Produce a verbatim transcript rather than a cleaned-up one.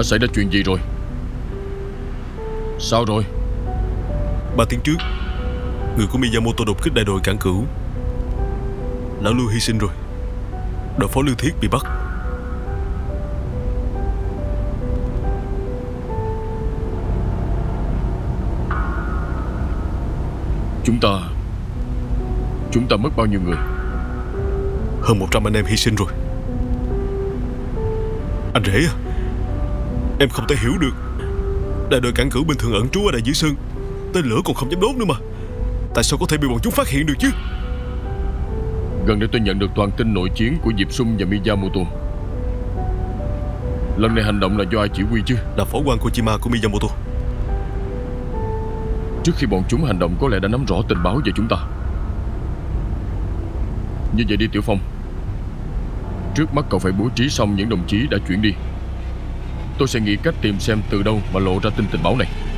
Đã xảy ra chuyện gì rồi? Sao rồi? Ba tiếng trước, người của Miyamoto đột kích đại đội Cảng Cửu. Lão Lưu hy sinh rồi. Đội phó Lương Thiết bị bắt. Chúng ta Chúng ta mất bao nhiêu người? Hơn một trăm anh em hy sinh rồi. Anh rể à, em không thể hiểu được. Đại đội Cảng Cửu bình thường ẩn trú ở Đại Dữ Sơn, tên lửa còn không dám đốt nữa mà. Tại sao có thể bị bọn chúng phát hiện được chứ? Gần đây tôi nhận được toàn tin nội chiến của Diệp Sung và Miyamoto. Lần này hành động là do ai chỉ huy chứ? Là phó quan Kojima của Miyamoto. Trước khi bọn chúng hành động có lẽ đã nắm rõ tình báo về chúng ta. Như vậy đi Tiểu Phong, trước mắt cậu phải bố trí xong những đồng chí đã chuyển đi. Tôi sẽ nghĩ cách tìm xem từ đâu mà lộ ra tin tình báo này.